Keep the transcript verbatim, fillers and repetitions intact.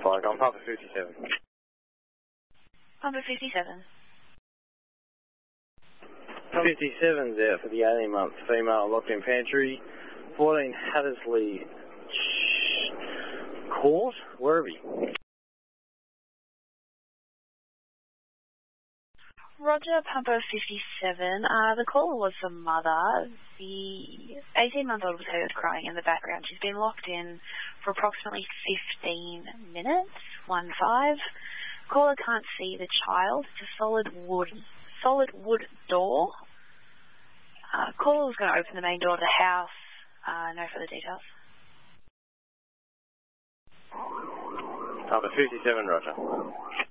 Flycom, Papa fifty-seven. Papa fifty-seven. fifty-seven's out for the eighteen month female locked in pantry. fourteen Hattersley Court, Werribee. Roger, Papa fifty-seven. Uh, the caller was the mother. The eighteen-month-old was heard crying in the background. She's been locked in for approximately fifteen minutes. One five. Caller can't see the child. It's a solid wood, solid wood door. Uh, caller was going to open the main door of the house. Uh, no further details. Papa fifty-seven, Roger.